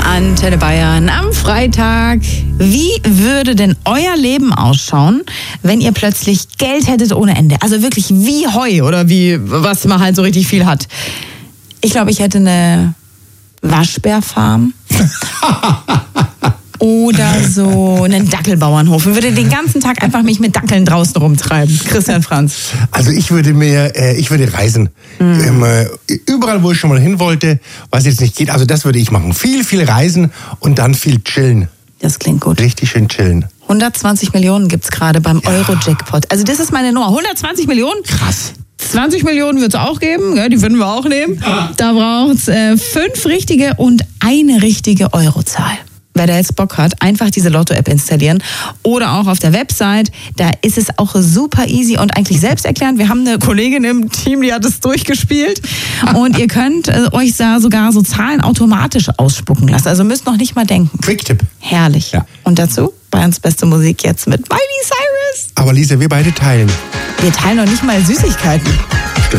Antenne Bayern am Freitag. Wie würde denn euer Leben ausschauen, wenn ihr plötzlich Geld hättet ohne Ende? Also wirklich wie Heu oder wie, was man halt so richtig viel hat. Ich glaube, ich hätte eine Waschbärfarm. Oder so einen Dackelbauernhof. Ich würde den ganzen Tag einfach mich mit Dackeln draußen rumtreiben. Christian Franz. Also ich würde reisen. Überall, wo ich schon mal hin wollte, was jetzt nicht geht. Also das würde ich machen. Viel reisen und dann viel chillen. Das klingt gut. Richtig schön chillen. 120 Millionen gibt's gerade beim Euro-Jackpot. Also das ist meine Nummer. 120 Millionen? Krass. 20 Millionen wird es auch geben, ja, die würden wir auch nehmen. Da braucht es 5 richtige und eine richtige Eurozahl. Wer da jetzt Bock hat, einfach diese Lotto-App installieren oder auch auf der Website. Da ist es auch super easy und eigentlich selbsterklärend. Wir haben eine Kollegin im Team, die hat es durchgespielt und ihr könnt euch da sogar so Zahlen automatisch ausspucken lassen. Also müsst noch nicht mal denken. Quick-Tipp. Herrlich. Ja. Und dazu Bayerns beste Musik jetzt mit Miley Cyrus. Aber Lisa, wir beide teilen. Wir teilen noch nicht mal Süßigkeiten.